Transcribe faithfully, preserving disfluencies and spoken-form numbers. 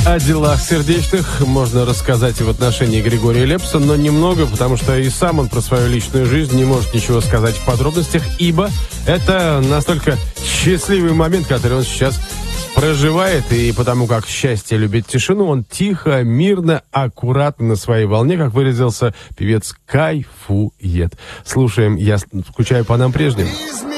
О делах сердечных можно рассказать и в отношении Григория Лепса, но немного, потому что и сам он про свою личную жизнь не может ничего сказать в подробностях, ибо это настолько счастливый момент, который он сейчас проживает, и потому как счастье любит тишину, он тихо, мирно, аккуратно на своей волне, как выразился певец, кайфует. Слушаем «Я скучаю по нам прежним».